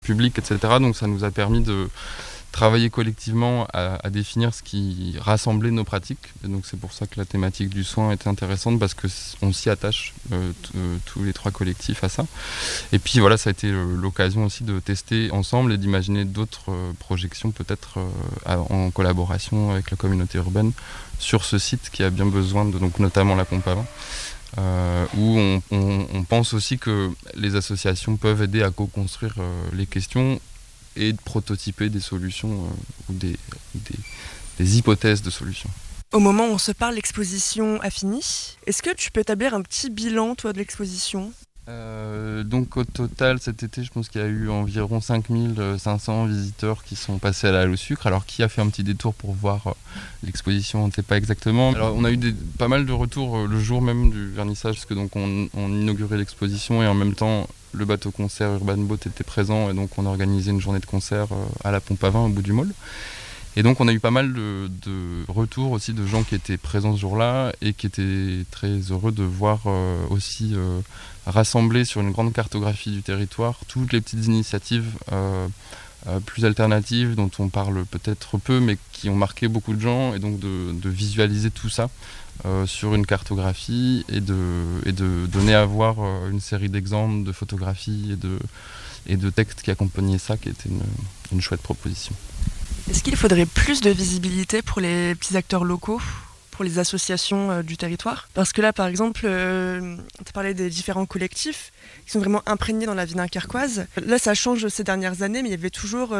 public, etc. Donc ça nous a permis de travailler collectivement à définir ce qui rassemblait nos pratiques. Et donc c'est pour ça que la thématique du soin était intéressante, parce qu'on s'y attache tous les 3 collectifs à ça. Et puis voilà, ça a été l'occasion aussi de tester ensemble et d'imaginer d'autres projections peut-être en collaboration avec la communauté urbaine sur ce site qui a bien besoin de, donc notamment la pompe à vent. Où on pense aussi que les associations peuvent aider à co-construire les questions et de prototyper des solutions ou des hypothèses de solutions. Au moment où on se parle, l'exposition a fini. Est-ce que tu peux établir un petit bilan, toi, de l'exposition ? Donc au total, cet été, je pense qu'il y a eu environ 5500 visiteurs qui sont passés à la Halle au Sucre. Alors qui a fait un petit détour pour voir l'exposition, on ne sait pas exactement. Alors on a eu pas mal de retours le jour même du vernissage, parce que donc on inaugurait l'exposition et en même temps le bateau-concert Urban Boat était présent, et donc on a organisé une journée de concert à la pompe à vin au bout du môle. Et donc on a eu pas mal de retours aussi de gens qui étaient présents ce jour-là et qui étaient très heureux de voir aussi rassembler sur une grande cartographie du territoire toutes les petites initiatives plus alternatives dont on parle peut-être peu mais qui ont marqué beaucoup de gens, et donc de visualiser tout ça sur une cartographie et de donner à voir une série d'exemples, de photographies et de textes qui accompagnaient ça, qui était une chouette proposition. Est-ce qu'il faudrait plus de visibilité pour les petits acteurs locaux, pour les associations du territoire ? Parce que là, par exemple, tu as parlé des différents collectifs qui sont vraiment imprégnés dans la vie dunkerquoise. Là, ça change ces dernières années, mais il y avait toujours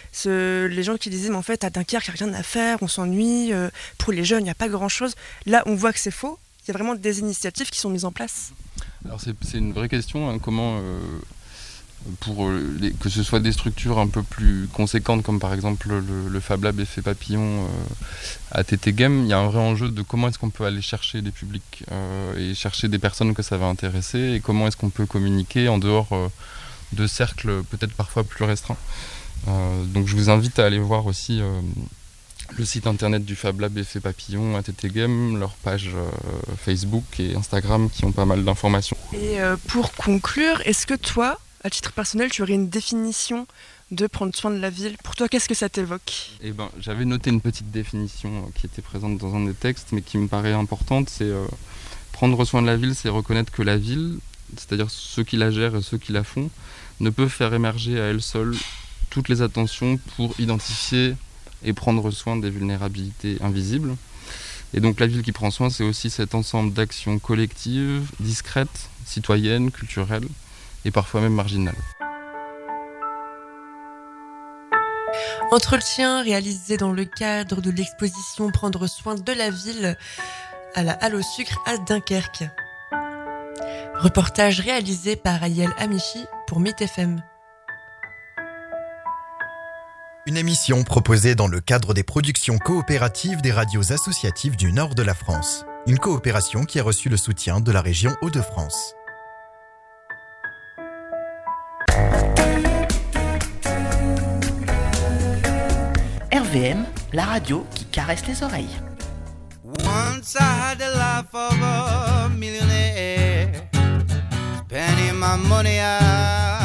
les gens qui disaient « mais en fait, à Dunkerque, il n'y a rien à faire, on s'ennuie, pour les jeunes, il n'y a pas grand-chose ». Là, on voit que c'est faux. Il y a vraiment des initiatives qui sont mises en place. Alors, c'est une vraie question, hein, comment... pour que ce soit des structures un peu plus conséquentes comme par exemple le Fab Lab Effet Papillon à TT Game, il y a un vrai enjeu de comment est-ce qu'on peut aller chercher des publics et chercher des personnes que ça va intéresser, et comment est-ce qu'on peut communiquer en dehors de cercles peut-être parfois plus restreints. Donc je vous invite à aller voir aussi le site internet du Fab Lab Effet Papillon à TT Game, leur page Facebook et Instagram qui ont pas mal d'informations. Et pour conclure, est-ce que toi, à titre personnel, tu aurais une définition de prendre soin de la ville ? Pour toi, qu'est-ce que ça t'évoque ? J'avais noté une petite définition qui était présente dans un des textes, mais qui me paraît importante. C'est prendre soin de la ville, c'est reconnaître que la ville, c'est-à-dire ceux qui la gèrent et ceux qui la font, ne peuvent faire émerger à elle seule toutes les attentions pour identifier et prendre soin des vulnérabilités invisibles. Et donc la ville qui prend soin, c'est aussi cet ensemble d'actions collectives, discrètes, citoyennes, culturelles, et parfois même marginal. Entretien réalisé dans le cadre de l'exposition Prendre soin de la ville à la Halle au Sucre à Dunkerque. Reportage réalisé par Ayel Amichi pour Mythe FM. Une émission proposée dans le cadre des productions coopératives des radios associatives du nord de la France. Une coopération qui a reçu le soutien de la région Hauts-de-France. RVM, la radio qui caresse les oreilles. Once I had the life of a millionaire, spending my money out